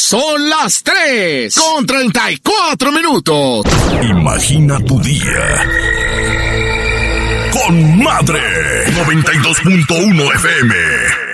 Son las 3:34. Imagina tu día con Madre 92.1 FM.